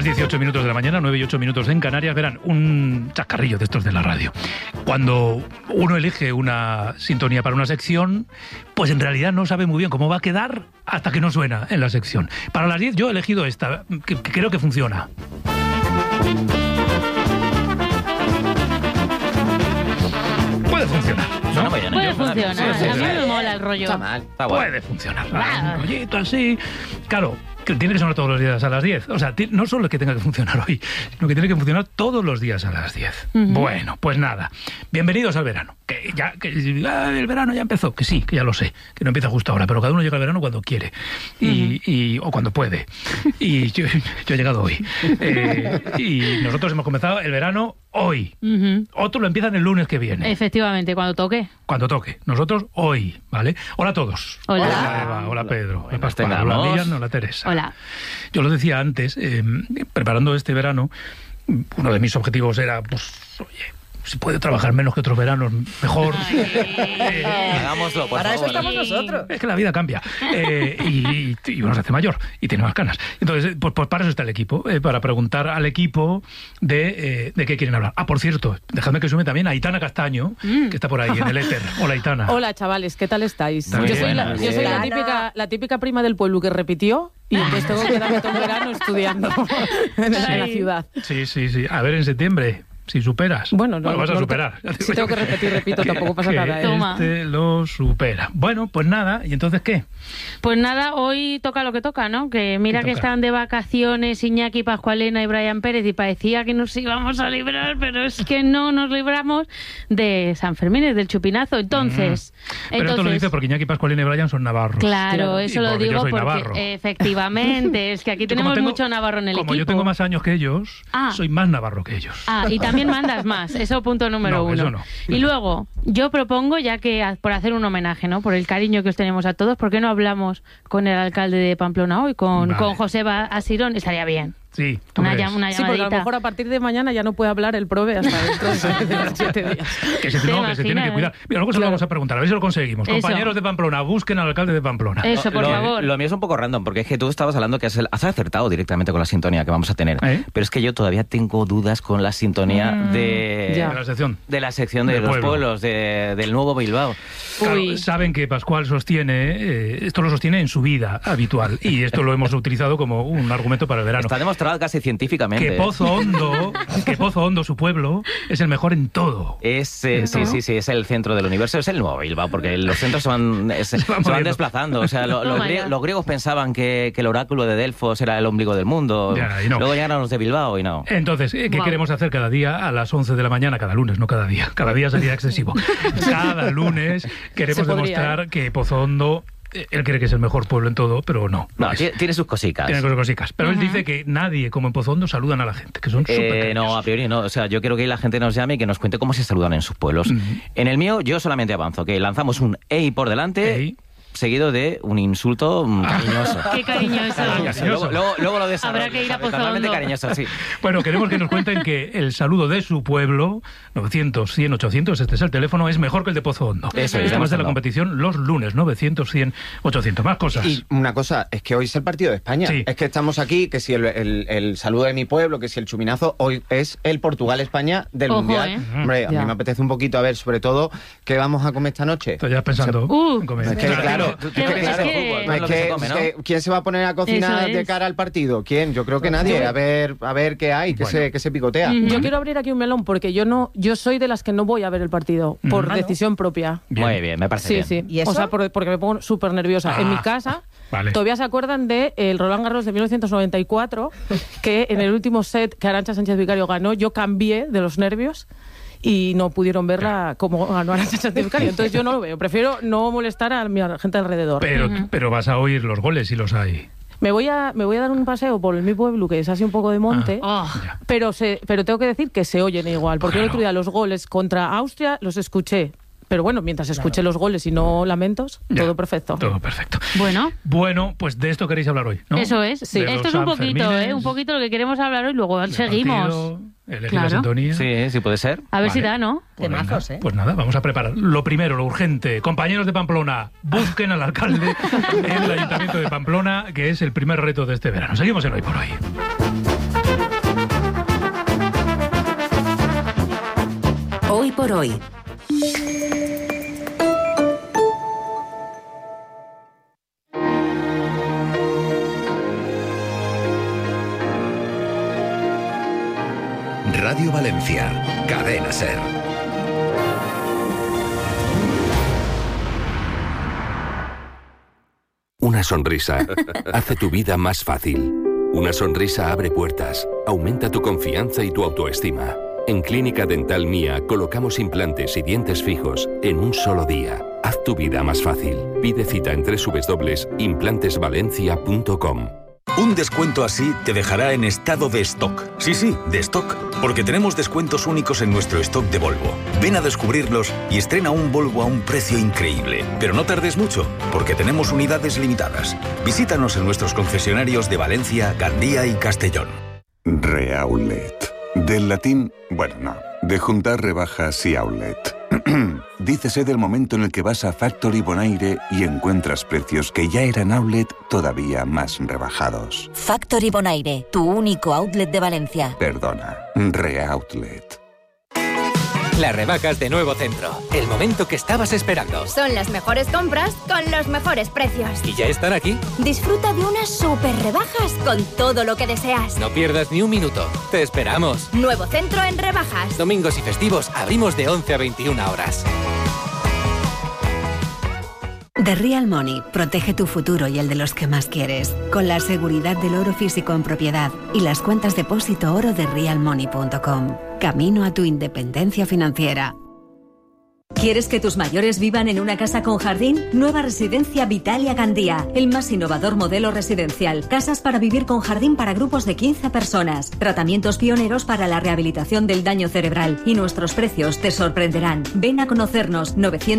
Las 18 minutos de la mañana, 9 y 8 minutos en Canarias. Verán, un chascarrillo de estos de la radio. Cuando uno elige una sintonía para una sección, pues en realidad no sabe muy bien cómo va a quedar hasta que no suena en la sección. Para las 10 yo he elegido esta, que creo que funciona. Puede funcionar, ¿no? Puede funcionar. Sí, A mí me mola el rollo. Está mal, está bueno. Puede funcionar. Un rollito así. Claro, que tiene que sonar todos los días a las 10. O sea, no solo es que tenga que funcionar hoy, sino que tiene que funcionar todos los días a las 10. Bueno, pues nada. Bienvenidos al verano. El verano ya empezó. Que sí, que ya lo sé. Que no empieza justo ahora. Pero cada uno llega al verano cuando quiere. O cuando puede. Y yo he llegado hoy. Y nosotros hemos comenzado el verano hoy. Otros lo empiezan el lunes que viene. Efectivamente, cuando toque. Cuando toque. Nosotros hoy, ¿vale? Hola a todos. Hola. Hola Eva, hola Pedro, hola Pascual, tengamos. hola Miriam, hola Teresa. Hola. Yo lo decía antes, preparando este verano, uno de mis objetivos era, pues, oye, si puede trabajar menos que otros veranos, mejor. Hagámoslo, por Para favor. eso estamos nosotros. Es que la vida cambia y uno se hace mayor y tiene más canas. Entonces, pues para eso está el equipo, para preguntar al equipo de qué quieren hablar. Ah, por cierto, dejadme que sume también a Aitana Castaño, que está por ahí en el éter. Hola, Aitana. Hola, chavales, ¿qué tal estáis? Muy Yo bien. soy la típica prima del pueblo que repitió y entonces tengo que quedarme todo el verano estudiando en la ciudad. Sí. A ver, en septiembre, si superas. Bueno, no, vas a no, superar. Si tengo que repetir, repito, tampoco pasa Que nada. Toma. Este lo supera. Bueno, pues nada, ¿y entonces qué? Pues nada, hoy toca lo que toca, ¿no? Que mira ¿Qué que toca? están de vacaciones Iñaki, Pascualena y Brian Pérez y parecía que nos íbamos a librar, pero es que no nos libramos de San Fermín, del chupinazo. Entonces... Pero esto lo dice porque Iñaki, Pascualina y Brian son navarros. Claro, Y eso lo porque yo digo soy porque navarro. efectivamente, es que aquí Yo como tenemos tengo- mucho navarro en el equipo. Como yo tengo más años que ellos, Ah. soy más navarro que ellos. Ah, y también mandas más, eso punto número No, uno. eso no. Y luego, yo propongo, ya que por hacer un homenaje, ¿no? Por el cariño que os tenemos a todos, ¿por qué no hablamos con el alcalde de Pamplona hoy, con Vale. Joseba Asirón? Estaría bien. Sí, ¿tú Una crees? llamadita. Sí, porque a lo mejor a partir de mañana ya no puede hablar el prove hasta dentro de 7 días. Que se, ¿Te no, que se tiene imaginas, que cuidar. Mira, luego se lo vamos a preguntar, a ver si lo conseguimos. Eso. Compañeros de Pamplona, busquen al alcalde de Pamplona. Eso, por favor. Lo mío es un poco random, porque es que tú estabas hablando que has acertado directamente con la sintonía que vamos a tener. Pero es que yo todavía tengo dudas con la sintonía de Ya. De la sección. de Del los pueblo. pueblos, del nuevo Bilbao. Claro, Uy. saben que Pascual sostiene, esto lo sostiene en su vida habitual, y esto lo hemos utilizado como un argumento para el verano. Está demostrado casi científicamente. Que Pozo Hondo, su pueblo, es el mejor en todo. Sí, es el centro del universo, es el nuevo Bilbao, porque los centros se van moviendo. desplazando. O sea, Toma ya. los griegos pensaban que el oráculo de Delfos era el ombligo del mundo. Ya, y no. Luego llegaron los de Bilbao y no. Entonces, ¿qué Wow. queremos hacer cada día a las 11 de la mañana? Cada lunes, no cada día. Cada día sería excesivo. Cada lunes queremos Se podría, demostrar que Pozo Hondo, él cree que es el mejor pueblo en todo, pero no. No, es. tiene sus cositas. Tiene cosicas. Pero él dice que nadie, como en Pozo Hondo, saludan a la gente, que son súper No, a priori no. O sea, yo quiero que la gente nos llame y que nos cuente cómo se saludan en sus pueblos. En el mío, yo solamente avanzo, que lanzamos un EI por delante, Ey. seguido de un insulto cariñoso. Qué cariñoso. cariñoso. Luego lo desarrollo. Habrá que ir a ¿sabes? Pozo Totalmente Hondo. cariñoso, sí. Bueno, queremos que nos cuenten que el saludo de su pueblo, 900, 100, 800, este es el teléfono, es mejor que el de Pozo Hondo. Eso es, Estamos de la demostrando. competición los lunes, 900, 100, 800. Más cosas. Y una cosa, es que hoy es el partido de España. Sí. Es que estamos aquí, que si el saludo de mi pueblo, que si el chuminazo, hoy es el Portugal-España del Ojo, Mundial. Hombre, a Ya. mí me apetece un poquito a ver, sobre todo, qué vamos a comer esta noche. Estás ya pensando en comer. Es que, claro, Tú es que, piensas claro, en fútbol, no es es lo que se come, ¿no? ¿quién se va a poner a cocinar Eso de es. cara al partido? ¿Quién? Yo creo que nadie. A ver qué hay, que se picotea. Yo quiero abrir aquí un melón porque yo soy de las que no voy a ver el partido por decisión propia. Bien. Muy bien, me parece Sí, bien. sí. ¿Y eso? O sea, porque me pongo súper nerviosa. En mi casa, vale. todavía se acuerdan de el Roland Garros de 1994, que en el último set que Arantxa Sánchez Vicario ganó, yo cambié de los nervios y no pudieron verla como ganó Arantxa Sánchez Vicario. Entonces yo no lo veo. Prefiero no molestar a mi gente alrededor. Pero vas a oír los goles si los hay. Me voy a dar un paseo por mi pueblo, que es así un poco de monte, Oh. Ya. pero tengo que decir que se oyen igual, porque el Claro. otro día los goles contra Austria los escuché. Pero bueno, mientras escuché los goles y no lamentos, Ya, todo perfecto. Todo perfecto. Bueno. Bueno, pues de esto queréis hablar hoy, ¿no? Eso es. Sí. Esto De los es un poquito, Sanfermines, un poquito lo que queremos hablar hoy, luego del seguimos. partido, elegir Claro. la sintonía. Sí, puede ser. A ver si Vale. da, ¿no? Pues Temazos, venga, pues nada, vamos a preparar. Lo primero, lo urgente. Compañeros de Pamplona, busquen al alcalde en el Ayuntamiento de Pamplona, que es el primer reto de este verano. Seguimos en Hoy por Hoy. por hoy. Radio Valencia, Cadena SER. Una sonrisa hace tu vida más fácil. Una sonrisa abre puertas, aumenta tu confianza y tu autoestima. En Clínica Dental Mía colocamos implantes y dientes fijos en un solo día. Haz tu vida más fácil. Pide cita en www.implantesvalencia.com. Un descuento así te dejará en estado de stock. Sí, de stock. Porque tenemos descuentos únicos en nuestro stock de Volvo. Ven a descubrirlos y estrena un Volvo a un precio increíble. Pero no tardes mucho, porque tenemos unidades limitadas. Visítanos en nuestros concesionarios de Valencia, Gandía y Castellón. Reaulet. Del latín, de juntar rebajas y outlet. Dícese del momento en el que vas a Factory Bonaire y encuentras precios que ya eran outlet todavía más rebajados. Factory Bonaire, tu único outlet de Valencia. Perdona, Reoutlet. Las rebajas de Nuevo Centro. El momento que estabas esperando. Son las mejores compras con los mejores precios. ¿Y ya están aquí? Disfruta de unas super rebajas con todo lo que deseas. No pierdas ni un minuto. Te esperamos. Nuevo Centro en rebajas. Domingos y festivos abrimos de 11 a 21 horas. The Real Money protege tu futuro y el de los que más quieres, con la seguridad del oro físico en propiedad y las cuentas depósito oro de realmoney.com. Camino a tu independencia financiera. ¿Quieres que tus mayores vivan en una casa con jardín? Nueva residencia Vitalia Gandía, el más innovador modelo residencial. Casas para vivir con jardín para grupos de 15 personas. Tratamientos pioneros para la rehabilitación del daño cerebral. Y nuestros precios te sorprenderán. Ven a conocernos.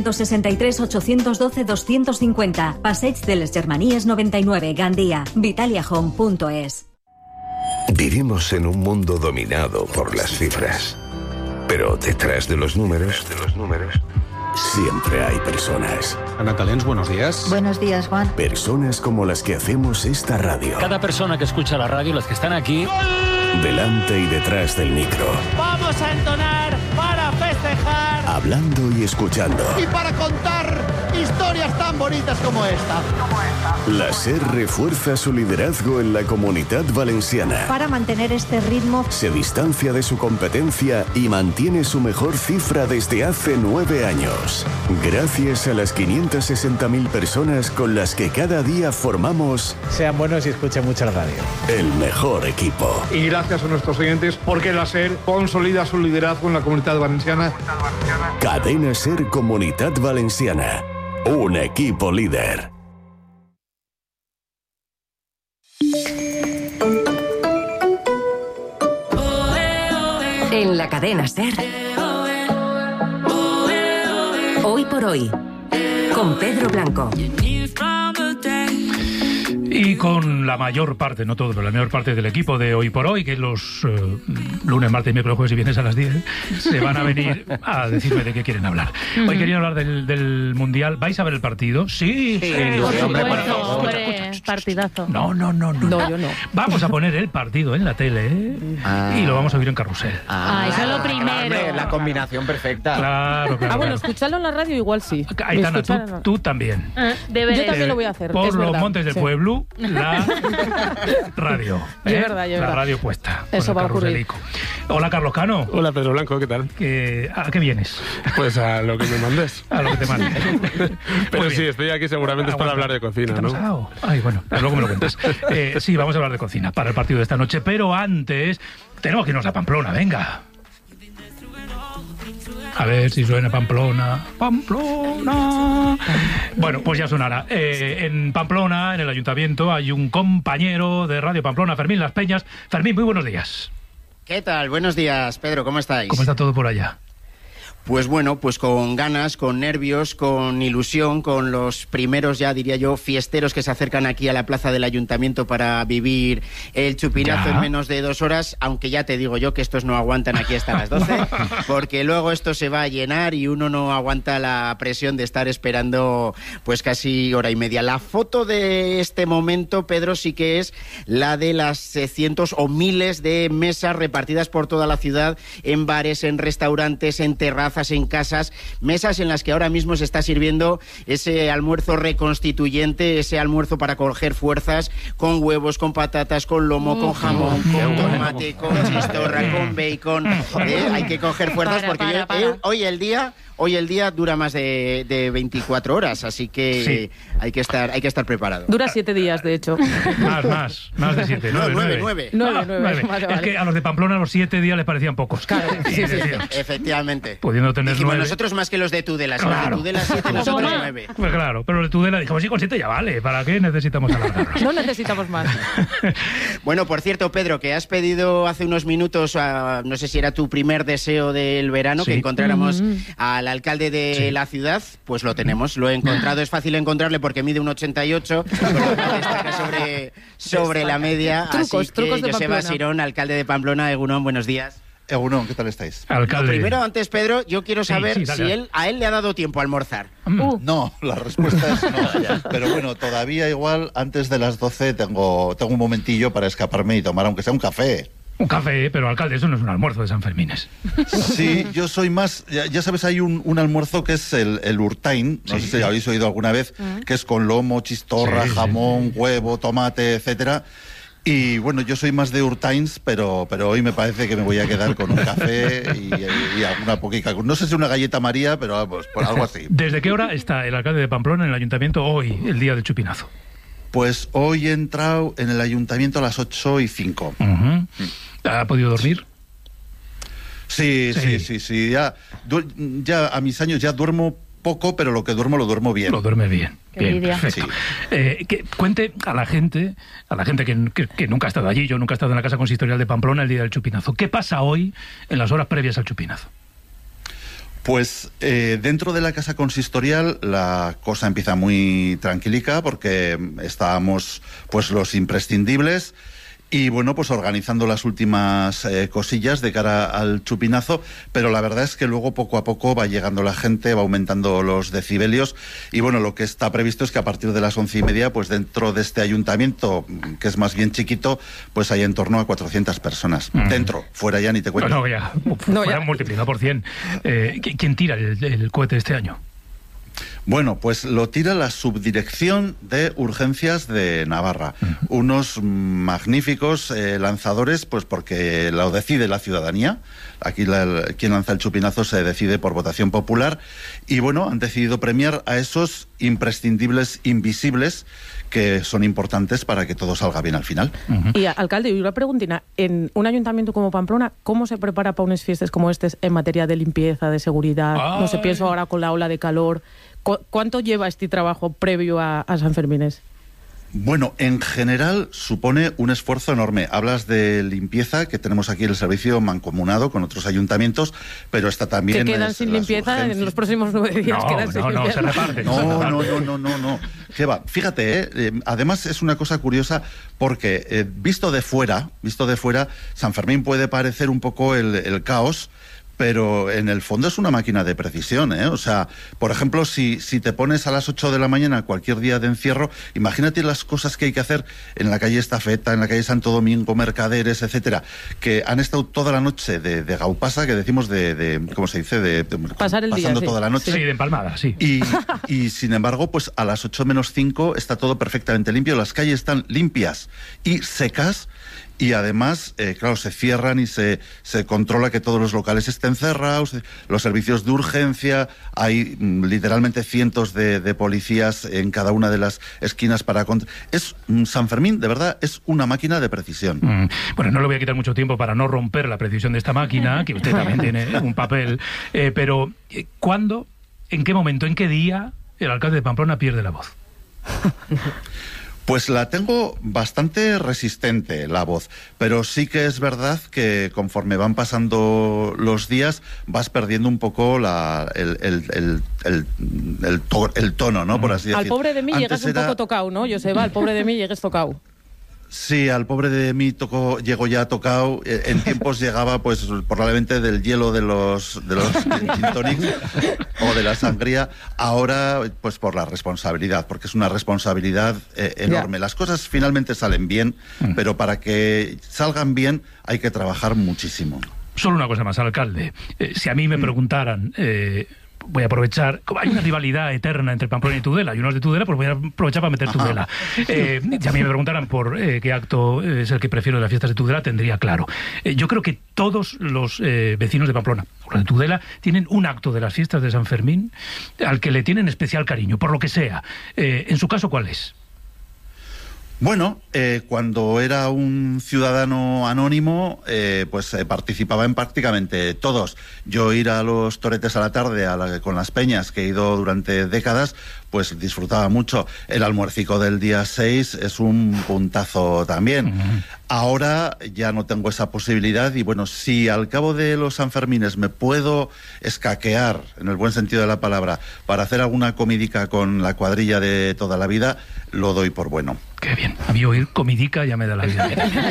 963-812-250. Passeig de les Germanies 99, Gandía. vitaliahome.es. Vivimos en un mundo dominado por las cifras. Pero detrás de los números, siempre hay personas. Ana Talens, buenos días. Buenos días, Juan. Personas como las que hacemos esta radio. Cada persona que escucha la radio, las que están aquí... Delante y detrás del micro. Vamos a entonar para festejar. Hablando y escuchando. Y para contar historias tan bonitas como esta. La SER refuerza su liderazgo en la Comunitat Valenciana. Para mantener este ritmo, se distancia de su competencia y mantiene su mejor cifra desde hace 9 años. Gracias a las 560.000 personas con las que cada día formamos... Sean buenos y escuchen mucho la radio. El mejor equipo. Y gracias a nuestros oyentes, porque la SER consolida su liderazgo en la Comunitat Valenciana. Cadena SER Comunitat Valenciana. Un equipo líder. En la cadena SER. Hoy por hoy. Con Pedro Blanco. Y con la mayor parte, no todo, pero la mayor parte del equipo de Hoy por Hoy, que los lunes, martes, miércoles, jueves y viernes a las 10, se van a venir a decirme de qué quieren hablar. Hoy querían hablar del Mundial. ¿Vais a ver el partido? Sí. Por supuesto, hombre, partidazo. No, yo no. Vamos a poner el partido en la tele y lo vamos a oír en carrusel. Eso es lo primero. La combinación perfecta. Claro. Bueno, escucharlo en la radio igual sí. Aitana, tú también. Yo también lo voy a hacer. Por los montes del pueblo, la radio. Es verdad. La radio puesta. Eso va a ocurrir. Hola, Carlos Cano. Hola, Pedro Blanco, ¿qué tal? ¿A qué vienes? Pues a lo que me mandes. A lo que te mandes. Pero sí, estoy aquí seguramente es para hablar de cocina, ¿no? Ay, bueno, luego me lo cuentas. Sí, vamos a hablar de cocina para el partido de esta noche, pero antes tenemos que irnos a Pamplona, venga. A ver si suena Pamplona. ¡Pamplona! Bueno, pues ya sonará. En Pamplona, en el ayuntamiento, hay un compañero de Radio Pamplona, Fermín Las Peñas. Fermín, muy buenos días. ¿Qué tal? Buenos días, Pedro, ¿cómo estáis? ¿Cómo está todo por allá? Pues bueno, pues con ganas, con nervios, con ilusión, con los primeros, ya diría yo, fiesteros que se acercan aquí a la plaza del ayuntamiento para vivir el chupinazo en menos de 2 horas, aunque ya te digo yo que estos no aguantan aquí hasta las 12, porque luego esto se va a llenar y uno no aguanta la presión de estar esperando pues casi hora y media. La foto de este momento, Pedro, sí que es la de las cientos o miles de mesas repartidas por toda la ciudad, en bares, en restaurantes, en terrazas, terrazas en casas, mesas en las que ahora mismo se está sirviendo ese almuerzo reconstituyente, ese almuerzo para coger fuerzas, con huevos, con patatas, con lomo, con jamón, con tomate, con chistorra, con bacon. Hay que coger fuerzas porque hoy el día dura más de 24 horas, así que hay que estar preparado. Dura 7 días, de hecho. Más de 7, 9. Vale. Es que a los de Pamplona los 7 días les parecían pocos. Claro, sí. Efectivamente. Pudiendo tener dijimos 9. Nosotros más que los de Tudela. Claro. Los de Tudela 7, nosotros 9. Pues claro, pero los de Tudela dijimos, sí, con 7 ya vale. ¿Para qué necesitamos alargarnos? No necesitamos más. Bueno, por cierto, Pedro, que has pedido hace unos minutos, no sé si era tu primer deseo del verano, que encontráramos al alcalde de la ciudad, pues lo tenemos, lo he encontrado, es fácil encontrarle porque mide 1,88, con lo cual destaca sobre la media. Trucos de Joseba Pamplona. Sirón, alcalde de Pamplona. Egunon, buenos días. Egunon, ¿qué tal estáis? Alcalde. Primero, antes, Pedro, yo quiero saber si a él le ha dado tiempo a almorzar. No, la respuesta es no. Pero bueno, todavía igual antes de las 12 tengo un momentillo para escaparme y tomar aunque sea un café. Un café, pero alcalde, eso no es un almuerzo de San Fermines. Sí, yo soy más... Ya sabes, hay un almuerzo que es el Urtain, no sé si habéis oído alguna vez, que es con lomo, chistorra, jamón, huevo, tomate, etcétera. Y bueno, yo soy más de Urtains, pero hoy me parece que me voy a quedar con un café y alguna poquita... No sé si una galleta María, pero vamos, por algo así. ¿Desde qué hora está el alcalde de Pamplona en el ayuntamiento hoy, el día del chupinazo? Pues hoy he entrado en el ayuntamiento a las 8:05. ¿Ha podido dormir? Sí. Ya a mis años ya duermo poco, pero lo que duermo lo duermo bien. Lo duerme bien. Bien, perfecto. Que cuente a la gente que nunca ha estado allí, yo nunca he estado en la Casa Consistorial de Pamplona el día del chupinazo. ¿Qué pasa hoy en las horas previas al chupinazo? Pues dentro de la Casa Consistorial la cosa empieza muy tranquilica porque estábamos pues los imprescindibles y bueno, pues organizando las últimas cosillas de cara al chupinazo, pero la verdad es que luego poco a poco va llegando la gente, va aumentando los decibelios y bueno, lo que está previsto es que a partir de las 11:30, pues dentro de este ayuntamiento, que es más bien chiquito, pues hay en torno a 400 personas. Dentro, fuera ya ni te cuento. Fuera multiplicado por 100. ¿Quién tira el cohete este año? Bueno, pues lo tira la Subdirección de Urgencias de Navarra. Unos magníficos lanzadores, pues porque lo decide la ciudadanía. Aquí quien lanza el chupinazo se decide por votación popular. Y bueno, han decidido premiar a esos imprescindibles invisibles que son importantes para que todo salga bien al final. Y, alcalde, una preguntina. En un ayuntamiento como Pamplona, ¿cómo se prepara para unas fiestas como estas en materia de limpieza, de seguridad? No sé, pienso ahora con la ola de calor. ¿Cuánto lleva este trabajo previo a San Fermines? Bueno, en general supone un esfuerzo enorme. Hablas de limpieza, que tenemos aquí el servicio mancomunado con otros ayuntamientos, pero está también... Que quedan sin limpieza en los próximos 9 días. No, se reparten. No. ¿Qué va? Fíjate, además es una cosa curiosa porque visto de fuera, San Fermín puede parecer un poco el caos, pero en el fondo es una máquina de precisión, ¿eh? O sea, por ejemplo, si te pones a las 8 de la mañana cualquier día de encierro, imagínate las cosas que hay que hacer en la calle Estafeta, en la calle Santo Domingo, Mercaderes, etcétera, que han estado toda la noche de gaupasa, que decimos ¿cómo se dice? De pasar el día, pasando toda la noche. Sí, de empalmada, sí. Y sin embargo, pues a las 8 menos 5 está todo perfectamente limpio, las calles están limpias y secas. Y además, claro, se cierran y se controla que todos los locales estén cerrados, los servicios de urgencia, hay literalmente cientos de policías en cada una de las esquinas para... Es San Fermín, de verdad, es una máquina de precisión. Bueno, no le voy a quitar mucho tiempo para no romper la precisión de esta máquina, que usted también tiene un papel, pero ¿cuándo, en qué momento, en qué día el alcalde de Pamplona pierde la voz? Pues la tengo bastante resistente, la voz, pero sí que es verdad que conforme van pasando los días vas perdiendo un poco el tono, ¿no? Por así decirlo. Al pobre de mí llegas un poco tocado, ¿no, Joseba? Al pobre de mí llegues tocado. Sí, al pobre de mí llegó ya tocado. En tiempos llegaba, pues, probablemente del hielo de los gin tonics o de la sangría. Ahora, pues, por la responsabilidad, porque es una responsabilidad enorme. Las cosas finalmente salen bien, pero para que salgan bien hay que trabajar muchísimo. Solo una cosa más, alcalde. Si a mí me preguntaran... voy a aprovechar, como hay una rivalidad eterna entre Pamplona y Tudela, y uno es de Tudela, pues voy a aprovechar para meter Tudela. Si a mí me preguntaran por qué acto es el que prefiero de las fiestas de Tudela, tendría claro. Yo creo que todos los vecinos de Pamplona, o de Tudela, tienen un acto de las fiestas de San Fermín al que le tienen especial cariño, por lo que sea. En su caso, ¿cuál es? Bueno, cuando era un ciudadano anónimo, pues participaba en prácticamente todos. Yo ir a los toretes a la tarde con las peñas, que he ido durante décadas, pues disfrutaba mucho. El almuercico del día 6 es un puntazo también. Ahora ya no tengo esa posibilidad y bueno, si al cabo de los Sanfermines me puedo escaquear, en el buen sentido de la palabra, para hacer alguna comidica con la cuadrilla de toda la vida, lo doy por bueno. Qué bien. A mí oír comidica ya me da la vida.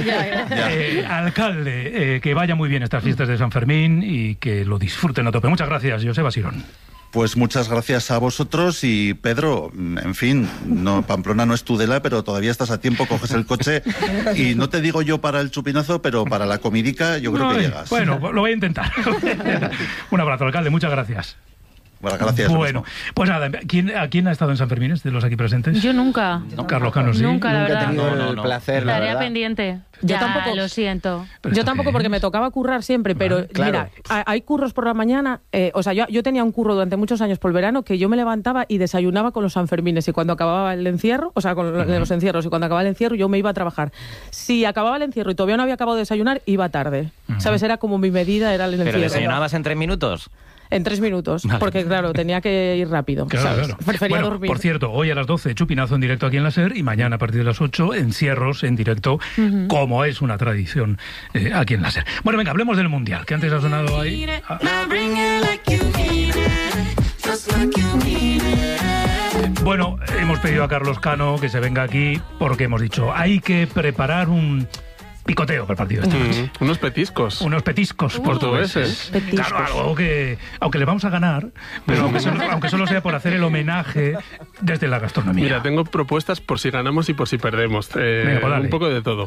Alcalde, que vaya muy bien estas fiestas de San Fermín y que lo disfruten a tope. Muchas gracias, Joseba Sirón. Pues muchas gracias a vosotros y Pedro, en fin, no, Pamplona no es Tudela, pero todavía estás a tiempo, coges el coche y no te digo yo para el chupinazo, pero para la comidica yo creo que llegas. Bueno, lo voy a intentar. Un abrazo, alcalde, muchas gracias. Bueno, gracias. Bueno, pues nada, ¿a quién ha estado en San Fermines de los aquí presentes? Yo nunca. No, Carlos Cano, sí. Nunca, la verdad. He tenido el placer, la Tarea verdad. pendiente. Yo tampoco. Lo siento. Yo tampoco, porque me tocaba currar siempre, pero claro. mira, hay curros por la mañana. O sea, yo tenía un curro durante muchos años por el verano que yo me levantaba y desayunaba con los Sanfermines, y cuando acababa el encierro, o sea, con los encierros, y cuando acababa el encierro yo me iba a trabajar. Si acababa el encierro y todavía no había acabado de desayunar, iba tarde. ¿Sabes? Era como mi medida, era el encierro. ¿Pero desayunabas en 3 minutos? En 3 minutos, porque claro, tenía que ir rápido. Claro, ¿sabes? claro. Prefería Bueno, dormir. por cierto, hoy a las 12, chupinazo en directo aquí en la SER, y mañana a partir de las 8, encierros en directo, como es una tradición aquí en la SER. Bueno, venga, hablemos del Mundial, que antes ha sonado ahí. Bueno, hemos pedido a Carlos Cano que se venga aquí porque hemos dicho, hay que preparar un picoteo para el partido esta noche. Unos petiscos. Unos petiscos portugueses. Claro, algo que, aunque le vamos a ganar, pero aunque solo sea por hacer el homenaje desde la gastronomía. Mira, tengo propuestas por si ganamos y por si perdemos. Venga, pues dale. Un poco de todo.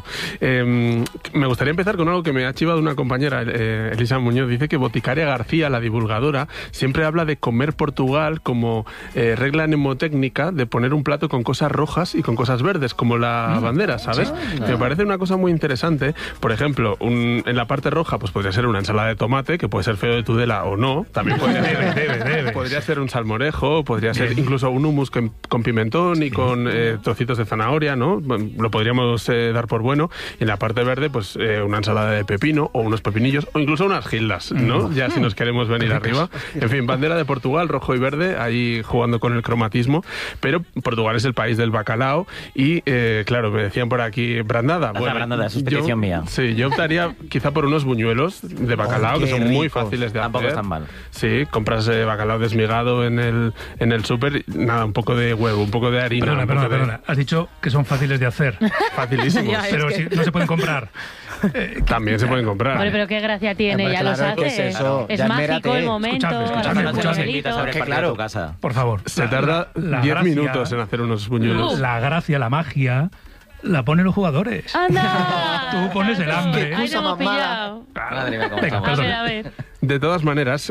Me gustaría empezar con algo que me ha chivado una compañera, Elisa Muñoz. Dice que Boticaria García, la divulgadora, siempre habla de comer Portugal como regla mnemotécnica de poner un plato con cosas rojas y con cosas verdes, como la bandera, ¿sabes? Sí. Me parece una cosa muy interesante. Por ejemplo, en la parte roja pues podría ser una ensalada de tomate, que puede ser feo de Tudela o no. También podría ser, podría ser un salmorejo, podría ser incluso un hummus con pimentón y con trocitos de zanahoria, ¿no? Lo podríamos dar por bueno. Y en la parte verde, pues una ensalada de pepino o unos pepinillos o incluso unas gildas, ¿no? Ya si nos queremos venir arriba. En fin, bandera de Portugal, rojo y verde, ahí jugando con el cromatismo. Pero Portugal es el país del bacalao y, claro, me decían por aquí, brandada. Bueno, brandada, eso es petición mía. Sí, yo optaría quizá por unos buñuelos de bacalao, que son muy fáciles de hacer. Tampoco están mal. Sí, compras bacalao desmigado en el súper, nada, un poco de huevo, un poco de harina. Perdona. Has dicho que son fáciles de hacer. Facilísimos. Pero si no se pueden comprar. También se pueden comprar. Hombre, pero qué gracia tiene, Hombre, ya claro, los hace. ¿qué es eso? Es Ya mágico esmérate. el momento. Escuchadme. Que claro, tu casa. Por favor. Se tarda 10 gracia, minutos en hacer unos buñuelos. La gracia, la magia, la ponen los jugadores. ¡Anda! Tú pones el hambre. Ahí te hemos pillado. Madre mía, cómo Venga, estamos. perdona. A ver. De todas maneras,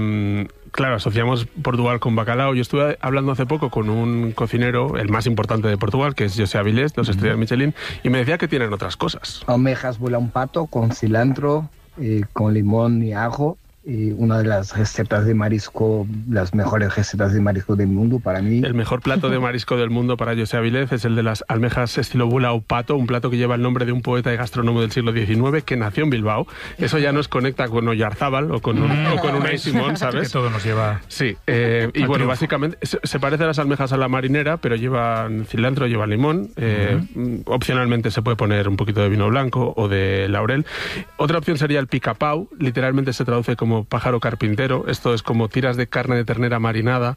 claro, asociamos Portugal con bacalao. Yo estuve hablando hace poco con un cocinero, el más importante de Portugal, que es José Avilés, 2 estrellas Michelin, y me decía que tienen otras cosas. Almejas vuela un pato con cilantro, con limón y ajo. Y una de las recetas de marisco, las mejores recetas de marisco del mundo para mí. El mejor plato de marisco del mundo para José Avilés es el de las almejas estilo bula o pato, un plato que lleva el nombre de un poeta y gastrónomo del siglo XIX que nació en Bilbao. Eso ya nos conecta con Oyarzábal o con Unai Simón, ¿sabes? Que todo nos lleva. Sí, y bueno, básicamente se parece a las almejas a la marinera, pero llevan cilantro, llevan limón. Opcionalmente se puede poner un poquito de vino blanco o de laurel. Otra opción sería el picapau, literalmente se traduce como como pájaro carpintero. Esto es como tiras de carne de ternera marinada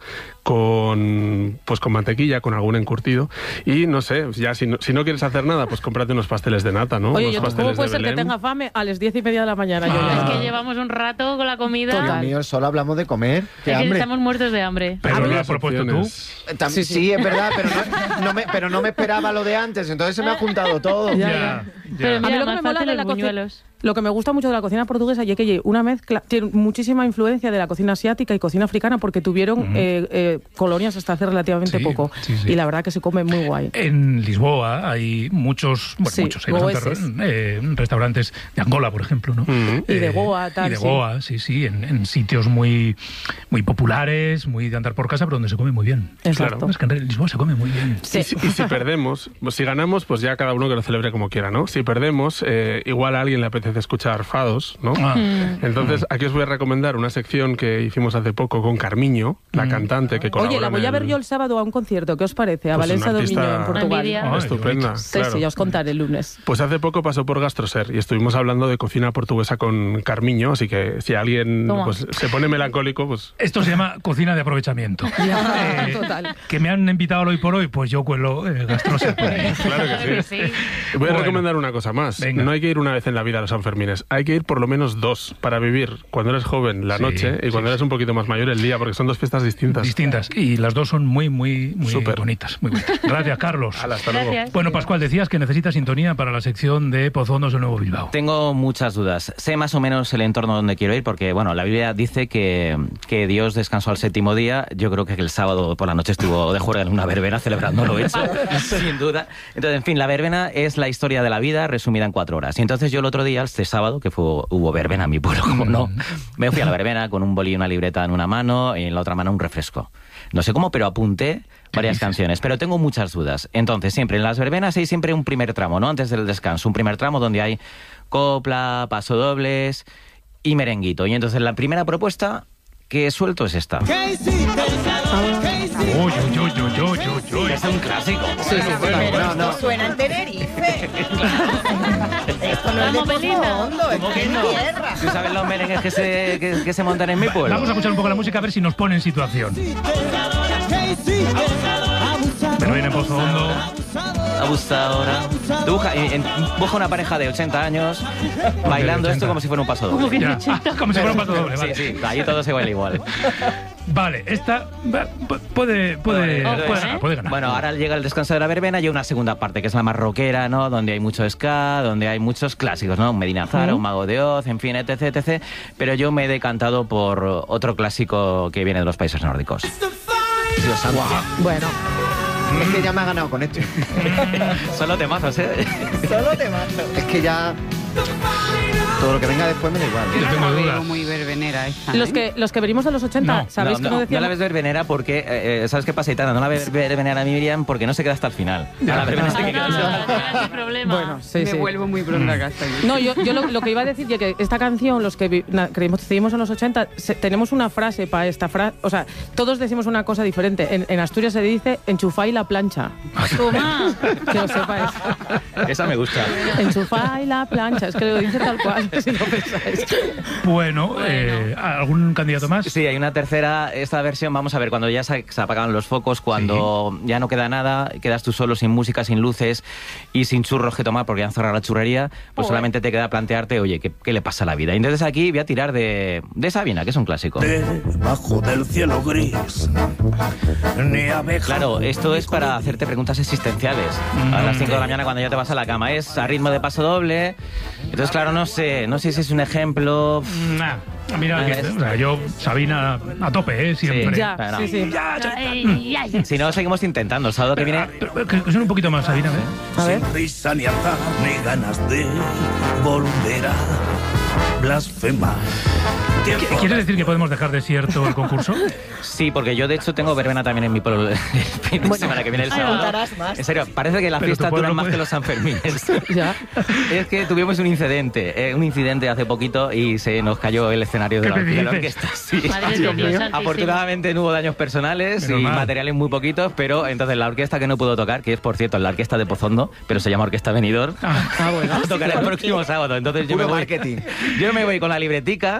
con mantequilla, con algún encurtido. Y no sé, ya si no quieres hacer nada, pues cómprate unos pasteles de nata, ¿no? Oye, ¿cómo puede ser que tenga fame a las 10:30 de la mañana? Yo ya. Es que llevamos un rato con la comida. Dios mío, solo hablamos de comer. Es que estamos muertos de hambre. Pero lo has propuesto tú. Sí, es verdad, pero no me esperaba lo de antes, entonces se me ha juntado todo. Ya. Pero mira, a mí lo que me mola de la cocina, lo que me gusta mucho de la cocina portuguesa y es que una mezcla, tiene muchísima influencia de la cocina asiática y cocina africana porque tuvieron colonias hasta hace relativamente poco. Y la verdad que se come muy guay. En Lisboa hay muchos restaurantes de Angola, por ejemplo, ¿no? Y de Goa, tal. Y de Goa, sí, en sitios muy populares, muy de andar por casa, pero donde se come muy bien. Exacto. Claro, es que en Lisboa se come muy bien. Sí. Y si perdemos, si ganamos, pues ya cada uno que lo celebre como quiera, ¿no? Si perdemos, igual a alguien le apetece escuchar fados, ¿no? Entonces, aquí os voy a recomendar una sección que hicimos hace poco con Carmiño, la cantante que colabora. Oye, la voy a ver yo el sábado a un concierto, ¿qué os parece? A Valencia Domingo, en Portugal. Estupenda. Sí, ya os contaré el lunes. Pues hace poco pasó por Gastroser y estuvimos hablando de cocina portuguesa con Carmiño, así que si alguien pues, se pone melancólico, pues... Esto se llama cocina de aprovechamiento. Total. Que me han invitado hoy por hoy, pues yo cuelo Gastroser por ahí. Claro que sí. Voy a recomendar una cosa más. Venga. No hay que ir una vez en la vida a los Sanfermines, hay que ir por lo menos 2 para vivir cuando eres joven la noche y cuando eres un poquito más mayor el día, porque son 2 fiestas distintas. Y las 2 son muy bonitas, muy bonitas. Gracias, Carlos. Hasta luego. Bueno, Pascual, decías que necesitas sintonía para la sección de Pozondos del Nuevo Bilbao. Tengo muchas dudas. Sé más o menos el entorno donde quiero ir, porque bueno, la Biblia dice que Dios descansó al 7º día. Yo creo que el sábado por la noche estuvo de juerga en una verbena celebrando lo hecho, sin duda. Entonces, en fin, la verbena es la historia de la vida resumida en 4 horas. Y entonces yo el otro día, este sábado, que hubo verbena en mi pueblo, como no, me fui a la verbena con un boli y una libreta en una mano y en la otra mano un refresco. No sé cómo, pero apunté varias canciones, pero tengo muchas dudas. Entonces, siempre en las verbenas hay siempre un primer tramo, ¿no? Antes del descanso, un primer tramo donde hay copla, pasodobles y merenguito. Y entonces la primera propuesta que suelto es esta. ¿Qué hiciste? Es un clásico. No. Suena en Tenerife. Esto no es de Pozondo, esto es tierra. ¿Tú sabes los merengues que se montan en mi pueblo? Vamos a escuchar un poco la música a ver si nos pone en situación. Verbena en Pozondo. Abusadora. Busca una pareja de 80 años bailando esto como si fuera un paso doble. Como si fuera un paso doble, vale. Sí, ahí todo se baila igual. Vale, esta puede ganar. Bueno, ahora llega el descanso de la verbena y una segunda parte, que es la más rockera, ¿no? Donde hay mucho ska, donde hay muchos clásicos, ¿no? Un Medina Zara, un Mago de Oz, en fin, etc. Pero yo me he decantado por otro clásico que viene de los países nórdicos. Dios santo. Bueno. Es que ya me ha ganado con esto. Solo temazos, ¿eh? Solo temazos. Es que ya... Todo lo que venga después me da igual. Yo tengo dudas. Muy verbenera esta, Los que venimos de los 80, ¿sabéis que no decíamos? No la ves verbenera porque, ¿sabes qué pasa, Itana? No la ves verbenera a Miriam porque no se queda hasta el final. La verbena sí que queda hasta el final. Bueno, me vuelvo muy pronto acá. No, yo lo que iba a decir es que esta canción, los que creímos en los 80, tenemos una frase para esta frase. O sea, todos decimos una cosa diferente. En Asturias se dice enchufáis la plancha. Toma. Que lo sepáis. Esa me gusta. Enchufáis la plancha. Es que lo dice tal cual. Si no pensáis. Bueno, ¿algún candidato más? Sí, hay una tercera. Esta versión, vamos a ver, cuando ya se apagan los focos, cuando ya no queda nada, quedas tú solo, sin música, sin luces y sin churros que tomar porque han cerrado la churrería, pues solamente te queda plantearte, oye, ¿qué le pasa a la vida? Y entonces aquí voy a tirar de Sabina, que es un clásico. Debajo del cielo gris, ni abeja. Claro, esto es para hacerte preguntas existenciales. A las 5 de la mañana cuando ya te vas a la cama. Es a ritmo de paso doble. Entonces, claro, no sé si es un ejemplo. Mira, yo, Sabina, a tope, siempre. Si no, seguimos intentando. El sábado que viene. Que son un poquito más, Sabina, ¿eh? A ver. Sin risa ni azar, ni ganas de volver a blasfemar. ¿Quieres decir que podemos dejar desierto el concurso? Sí, porque yo de hecho tengo verbena también en mi pueblo el fin de semana que viene, el sábado. En serio, parece que la fiesta dura más que los Sanfermines. Ya. Es que tuvimos un incidente hace poquito y se nos cayó el escenario de la orquesta. Sí. Afortunadamente no hubo daños personales y materiales muy poquitos, pero entonces la orquesta que no pudo tocar, que es por cierto la orquesta de Pozondo, pero se llama Orquesta Benidorm, bueno. tocará el próximo sábado. Entonces yo me voy con la libretica.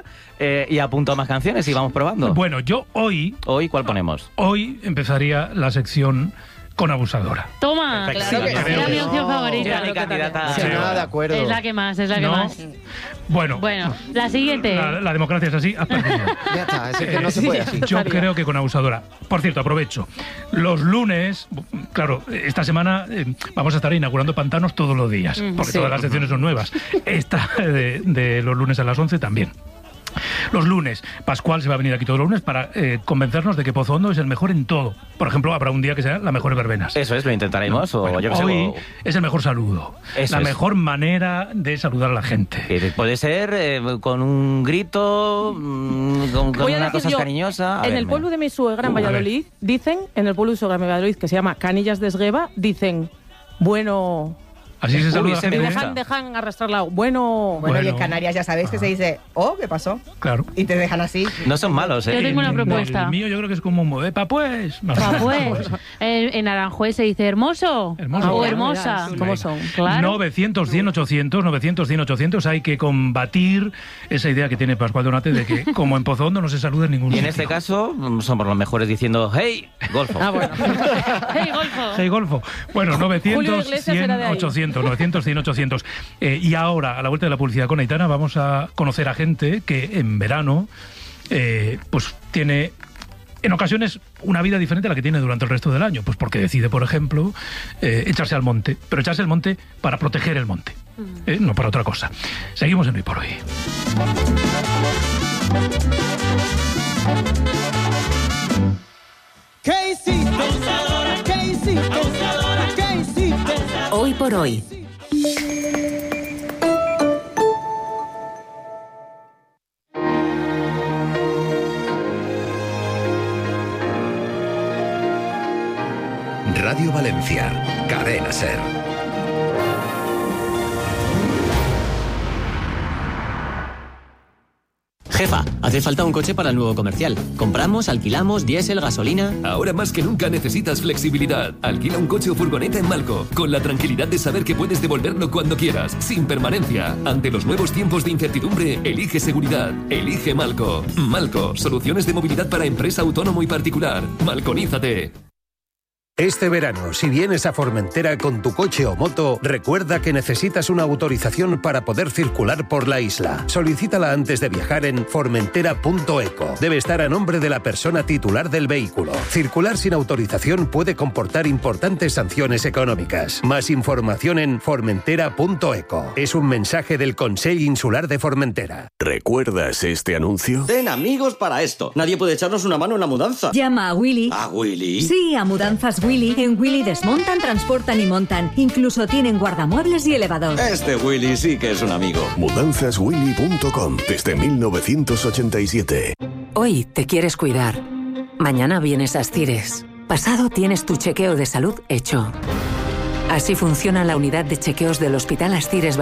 Y apunto más canciones y vamos probando. Bueno, yo hoy... ¿Hoy cuál ponemos? Hoy empezaría la sección con Abusadora. Toma, Claro que era mi opción favorita. Era mi candidata. Sí, nada de acuerdo. Es la que más, es la que ¿No? más. Bueno, La siguiente. la democracia es así, has perdido. Ya está, es que no se puede así. Yo creo que con Abusadora. Por cierto, aprovecho. Los lunes, claro, esta semana vamos a estar inaugurando pantanos todos los días, porque todas las secciones son nuevas. Esta de los lunes a las 11 también. Los lunes, Pascual se va a venir aquí todos los lunes para convencernos de que Pozo Hondo es el mejor en todo. Por ejemplo, habrá un día que sea la mejor verbenas. Eso es, lo intentaremos. Bueno, yo que sé, hoy es el mejor saludo. Eso la es. mejor manera de saludar a la gente. Puede ser con un grito, con Voy a una decir cosa yo, cariñosa. A en ver, el pueblo de mi suegra en a ver. Valladolid, dicen, en el pueblo de mi suegra en Valladolid, que se llama Canillas de Esgueva, dicen, bueno... Así se saluda. ese me Y gusta. dejan arrastrar la... Bueno... Bueno, y en Canarias ya sabéis que se dice, oh, ¿qué pasó? Claro. Y te dejan así. No son malos, ¿eh? Yo tengo una propuesta. El mío yo creo que es como un modepa, pues. Más o Ah, menos. pues. En Aranjuez se dice hermoso. Hermoso. O Ah, hermosa. mira, ¿cómo son? Claro. 900, 100, 800, 900, 100, 800. Hay que combatir esa idea que tiene Pascual Donate de que, como en Pozo Hondo, no se saluda en ningún Y en sitio. este caso, somos los mejores diciendo, hey, golfo. Ah, bueno. Hey, golfo. Hey, Golfo. Bueno, Julio 900, Iglesias 100, era de ahí. 800, 900, 100, 800. Y ahora, a la vuelta de la publicidad con Aitana, vamos a conocer a gente que en verano pues tiene en ocasiones una vida diferente a la que tiene durante el resto del año, pues porque decide, por ejemplo, echarse al monte, pero echarse al monte para proteger el monte, no para otra cosa. Seguimos en Hoy por Hoy. ¿Qué hiciste? ¿Qué hiciste? ¿Qué hiciste? Hoy por Hoy. Radio Valencia, Cadena SER. Jefa, hace falta un coche para el nuevo comercial. ¿Compramos, alquilamos, diésel, gasolina? Ahora más que nunca necesitas flexibilidad. Alquila un coche o furgoneta en Malco, con la tranquilidad de saber que puedes devolverlo cuando quieras, sin permanencia. Ante los nuevos tiempos de incertidumbre, elige seguridad. Elige Malco. Malco, soluciones de movilidad para empresa, autónomo y particular. Malconízate. Este verano, si vienes a Formentera con tu coche o moto, recuerda que necesitas una autorización para poder circular por la isla. Solicítala antes de viajar en formentera.eco. Debe estar a nombre de la persona titular del vehículo. Circular sin autorización puede comportar importantes sanciones económicas. Más información en formentera.eco. Es un mensaje del Consell Insular de Formentera. ¿Recuerdas este anuncio? Ten amigos para esto. Nadie puede echarnos una mano en la mudanza. Llama a Willy. ¿A Willy? Sí, a Mudanzas Willy. En Willy desmontan, transportan y montan. Incluso tienen guardamuebles y elevador. Este Willy sí que es un amigo. Mudanzaswilly.com desde 1987. Hoy te quieres cuidar. Mañana vienes a Ascires. Pasado tienes tu chequeo de salud hecho. Así funciona la unidad de chequeos del Hospital Ascires